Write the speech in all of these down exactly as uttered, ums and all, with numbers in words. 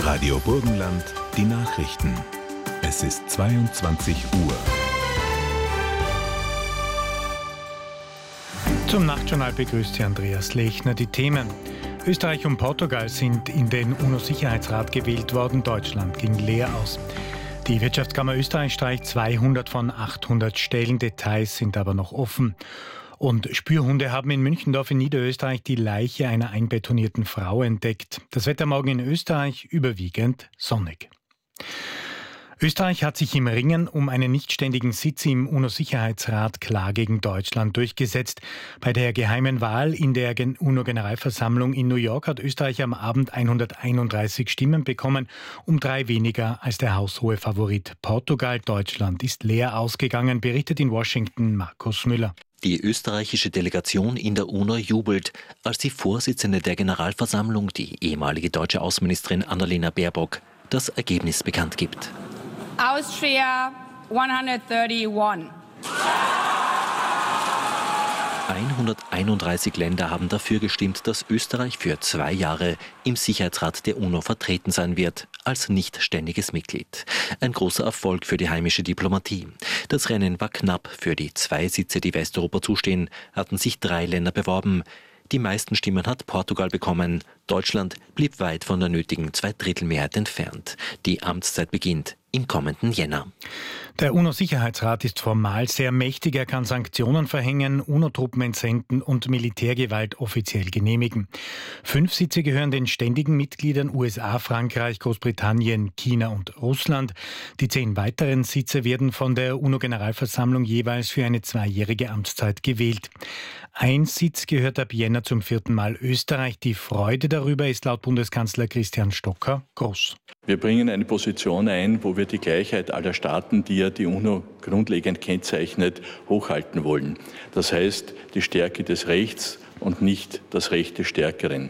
Radio Burgenland, die Nachrichten. Es ist zweiundzwanzig Uhr. Zum Nachtjournal begrüßt Sie Andreas Lechner. Die Themen: Österreich und Portugal sind in den UNO-Sicherheitsrat gewählt worden. Deutschland ging leer aus. Die Wirtschaftskammer Österreich streicht zweihundert von achthundert Stellen. Details sind aber noch offen. Und Spürhunde haben in Münchendorf in Niederösterreich die Leiche einer einbetonierten Frau entdeckt. Das Wetter morgen in Österreich überwiegend sonnig. Österreich hat sich im Ringen um einen nichtständigen Sitz im UNO-Sicherheitsrat klar gegen Deutschland durchgesetzt. Bei der geheimen Wahl in der UNO-Generalversammlung in New York hat Österreich am Abend hunderteinunddreißig Stimmen bekommen, um drei weniger als der haushohe Favorit Portugal. Deutschland ist leer ausgegangen, berichtet in Washington Markus Müller. Die österreichische Delegation in der UNO jubelt, als die Vorsitzende der Generalversammlung, die ehemalige deutsche Außenministerin Annalena Baerbock, das Ergebnis bekannt gibt. Austria hunderteinunddreißig. hunderteinunddreißig Länder haben dafür gestimmt, dass Österreich für zwei Jahre im Sicherheitsrat der UNO vertreten sein wird, als nichtständiges Mitglied. Ein großer Erfolg für die heimische Diplomatie. Das Rennen war knapp. Für die zwei Sitze, die Westeuropa zustehen, hatten sich drei Länder beworben. Die meisten Stimmen hat Portugal bekommen. Deutschland blieb weit von der nötigen Zweidrittelmehrheit entfernt. Die Amtszeit beginnt im kommenden Jänner. Der UNO-Sicherheitsrat ist formal sehr mächtig. Er kann Sanktionen verhängen, UNO-Truppen entsenden und Militärgewalt offiziell genehmigen. Fünf Sitze gehören den ständigen Mitgliedern U S A, Frankreich, Großbritannien, China und Russland. Die zehn weiteren Sitze werden von der UNO-Generalversammlung jeweils für eine zweijährige Amtszeit gewählt. Ein Sitz gehört ab Jänner zum vierten Mal Österreich. Die Freude darüber ist laut Bundeskanzler Christian Stocker groß. Wir bringen eine Position ein, wo wir die Gleichheit aller Staaten, die ja die UNO grundlegend kennzeichnet, hochhalten wollen. Das heißt, die Stärke des Rechts und nicht das Recht des Stärkeren.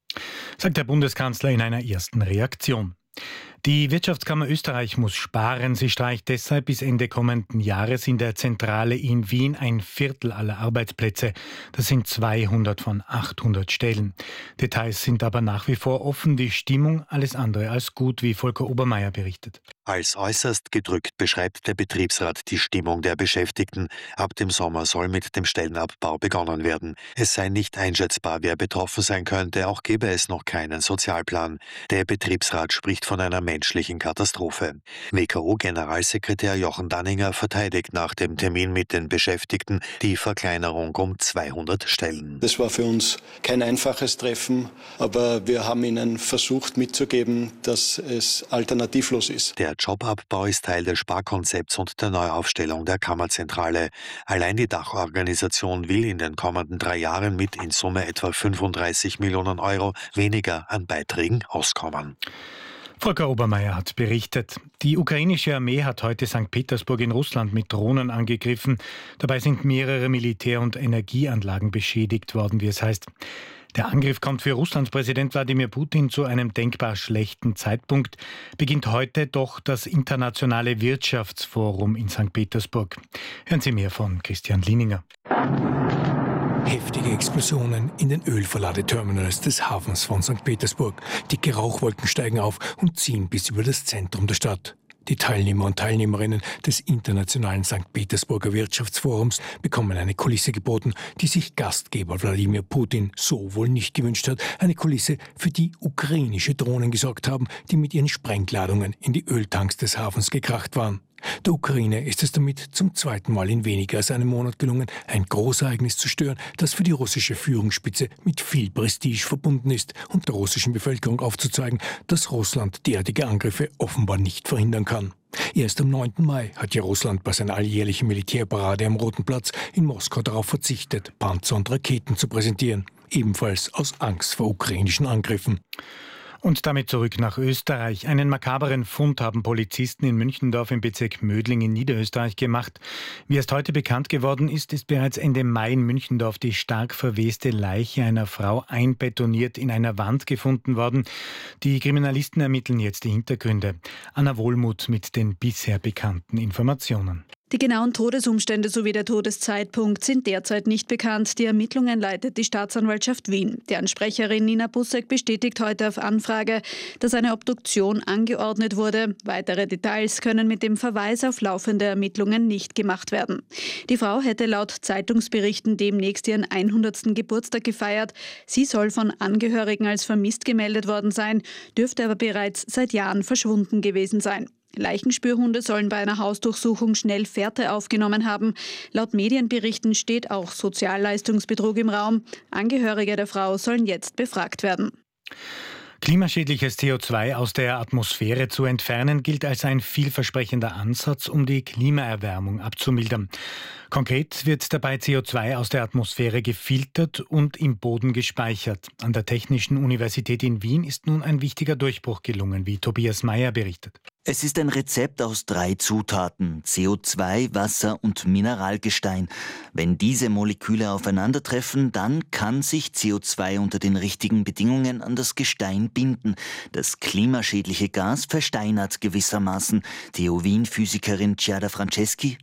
Sagt der Bundeskanzler in einer ersten Reaktion. Die Wirtschaftskammer Österreich muss sparen. Sie streicht deshalb bis Ende kommenden Jahres in der Zentrale in Wien ein Viertel aller Arbeitsplätze. Das sind zweihundert von achthundert Stellen. Details sind aber nach wie vor offen. Die Stimmung alles andere als gut, wie Volker Obermeier berichtet. Als äußerst gedrückt beschreibt der Betriebsrat die Stimmung der Beschäftigten. Ab dem Sommer soll mit dem Stellenabbau begonnen werden. Es sei nicht einschätzbar, wer betroffen sein könnte, auch gebe es noch keinen Sozialplan. Der Betriebsrat spricht von einer menschlichen Katastrophe. W K O-Generalsekretär Jochen Danninger verteidigt nach dem Termin mit den Beschäftigten die Verkleinerung um zweihundert Stellen. Das war für uns kein einfaches Treffen, aber wir haben ihnen versucht mitzugeben, dass es alternativlos ist. Der Jobabbau ist Teil des Sparkonzepts und der Neuaufstellung der Kammerzentrale. Allein die Dachorganisation will in den kommenden drei Jahren mit in Summe etwa fünfunddreißig Millionen Euro weniger an Beiträgen auskommen. Volker Obermeier hat berichtet. Die ukrainische Armee hat heute Sankt Petersburg in Russland mit Drohnen angegriffen. Dabei sind mehrere Militär- und Energieanlagen beschädigt worden, wie es heißt. Der Angriff kommt für Russlands Präsident Wladimir Putin zu einem denkbar schlechten Zeitpunkt. Beginnt heute doch das internationale Wirtschaftsforum in Sankt Petersburg. Hören Sie mehr von Christian Lininger. Heftige Explosionen in den Ölverladeterminals des Hafens von Sankt Petersburg. Dicke Rauchwolken steigen auf und ziehen bis über das Zentrum der Stadt. Die Teilnehmer und Teilnehmerinnen des internationalen Sankt Petersburger Wirtschaftsforums bekommen eine Kulisse geboten, die sich Gastgeber Wladimir Putin so wohl nicht gewünscht hat. Eine Kulisse, für die ukrainische Drohnen gesorgt haben, die mit ihren Sprengladungen in die Öltanks des Hafens gekracht waren. Der Ukraine ist es damit zum zweiten Mal in weniger als einem Monat gelungen, ein Großereignis zu stören, das für die russische Führungsspitze mit viel Prestige verbunden ist und der russischen Bevölkerung aufzuzeigen, dass Russland derartige Angriffe offenbar nicht verhindern kann. Erst am neunten Mai hat ja Russland bei seiner alljährlichen Militärparade am Roten Platz in Moskau darauf verzichtet, Panzer und Raketen zu präsentieren, ebenfalls aus Angst vor ukrainischen Angriffen. Und damit zurück nach Österreich. Einen makaberen Fund haben Polizisten in Münchendorf im Bezirk Mödling in Niederösterreich gemacht. Wie erst heute bekannt geworden ist, ist bereits Ende Mai in Münchendorf die stark verweste Leiche einer Frau einbetoniert in einer Wand gefunden worden. Die Kriminalisten ermitteln jetzt die Hintergründe. Anna Wohlmuth mit den bisher bekannten Informationen. Die genauen Todesumstände sowie der Todeszeitpunkt sind derzeit nicht bekannt. Die Ermittlungen leitet die Staatsanwaltschaft Wien. Deren Sprecherin Nina Bussek bestätigt heute auf Anfrage, dass eine Obduktion angeordnet wurde. Weitere Details können mit dem Verweis auf laufende Ermittlungen nicht gemacht werden. Die Frau hätte laut Zeitungsberichten demnächst ihren hundertsten Geburtstag gefeiert. Sie soll von Angehörigen als vermisst gemeldet worden sein, dürfte aber bereits seit Jahren verschwunden gewesen sein. Leichenspürhunde sollen bei einer Hausdurchsuchung schnell Fährte aufgenommen haben. Laut Medienberichten steht auch Sozialleistungsbetrug im Raum. Angehörige der Frau sollen jetzt befragt werden. Klimaschädliches C O zwei aus der Atmosphäre zu entfernen, gilt als ein vielversprechender Ansatz, um die Klimaerwärmung abzumildern. Konkret wird dabei C O zwei aus der Atmosphäre gefiltert und im Boden gespeichert. An der Technischen Universität in Wien ist nun ein wichtiger Durchbruch gelungen, wie Tobias Meyer berichtet. Es ist ein Rezept aus drei Zutaten: C O zwei, Wasser und Mineralgestein. Wenn diese Moleküle aufeinandertreffen, dann kann sich C O zwei unter den richtigen Bedingungen an das Gestein binden. Das klimaschädliche Gas versteinert gewissermaßen. T U Wien-Physikerin Giada Franceschi: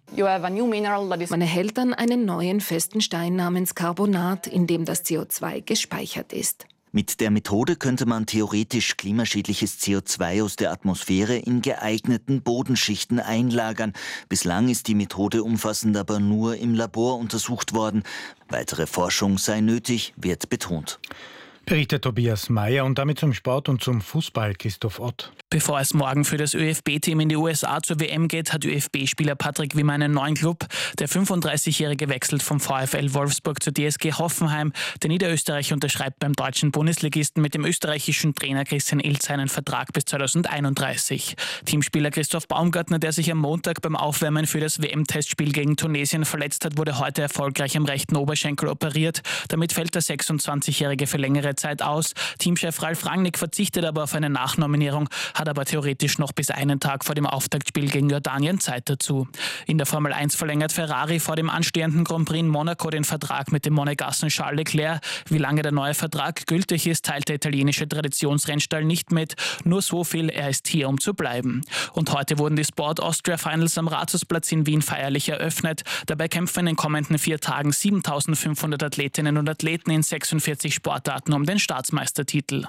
Man erhält dann einen neuen festen Stein namens Carbonat, in dem das C O zwei gespeichert ist. Mit der Methode könnte man theoretisch klimaschädliches C O zwei aus der Atmosphäre in geeigneten Bodenschichten einlagern. Bislang ist die Methode umfassend aber nur im Labor untersucht worden. Weitere Forschung sei nötig, wird betont. Berichtet Tobias Meyer und damit zum Sport und zum Fußball Christoph Ott. Bevor es morgen für das ÖFB-Team in die U S A zur W M geht, hat ÖFB-Spieler Patrick Wimmer einen neuen Club. Der fünfunddreißigjährige wechselt vom VfL Wolfsburg zur D S G Hoffenheim. Der Niederösterreicher unterschreibt beim deutschen Bundesligisten mit dem österreichischen Trainer Christian Ilz einen Vertrag bis zweitausendeinunddreißig. Teamspieler Christoph Baumgartner, der sich am Montag beim Aufwärmen für das W M-Testspiel gegen Tunesien verletzt hat, wurde heute erfolgreich am rechten Oberschenkel operiert. Damit fällt der sechsundzwanzigjährige für längere Zeit aus. Teamchef Ralf Rangnick verzichtet aber auf eine Nachnominierung, hat aber theoretisch noch bis einen Tag vor dem Auftaktspiel gegen Jordanien Zeit dazu. In der Formel eins verlängert Ferrari vor dem anstehenden Grand Prix in Monaco den Vertrag mit dem Monegassen Charles Leclerc. Wie lange der neue Vertrag gültig ist, teilt der italienische Traditionsrennstall nicht mit. Nur so viel, er ist hier, um zu bleiben. Und heute wurden die Sport Austria Finals am Rathausplatz in Wien feierlich eröffnet. Dabei kämpfen in den kommenden vier Tagen siebentausendfünfhundert Athletinnen und Athleten in sechsundvierzig Sportarten um den Staatsmeistertitel.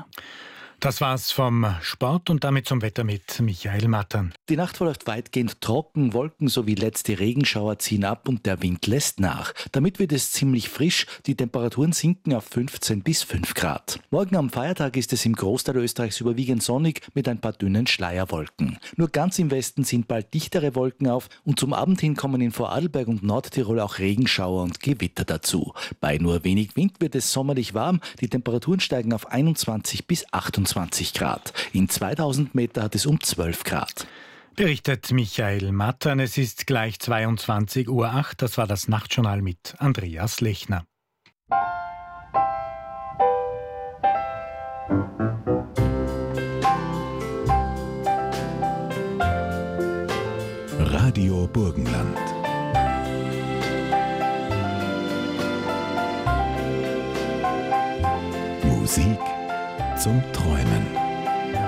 Das war's vom Sport und damit zum Wetter mit Michael Mattern. Die Nacht verläuft weitgehend trocken, Wolken sowie letzte Regenschauer ziehen ab und der Wind lässt nach. Damit wird es ziemlich frisch, die Temperaturen sinken auf fünfzehn bis fünf Grad. Morgen am Feiertag ist es im Großteil Österreichs überwiegend sonnig mit ein paar dünnen Schleierwolken. Nur ganz im Westen sind bald dichtere Wolken auf und zum Abend hin kommen in Vorarlberg und Nordtirol auch Regenschauer und Gewitter dazu. Bei nur wenig Wind wird es sommerlich warm, die Temperaturen steigen auf einundzwanzig bis achtundzwanzig Grad. In zweitausend Meter hat es um zwölf Grad. Berichtet Michael Mattern. Es ist gleich zweiundzwanzig Uhr acht. Das war das Nachtjournal mit Andreas Lechner. Radio Burgenland. Musik zum Träumen.